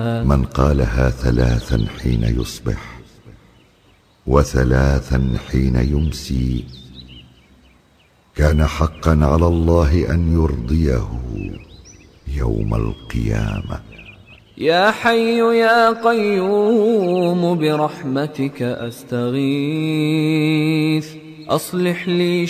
من قالها 3 حين يصبح و3 حين يمسي كان حقا على الله أن يرضيه يوم القيامة. يا حي يا قيوم برحمتك أستغيث، أصلح لي